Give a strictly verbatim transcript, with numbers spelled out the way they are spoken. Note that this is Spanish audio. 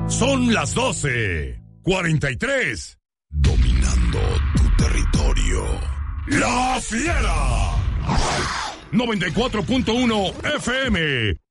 Son las doce cuarenta y tres. Dominando tu territorio. La Fiera. noventa y cuatro punto uno F M.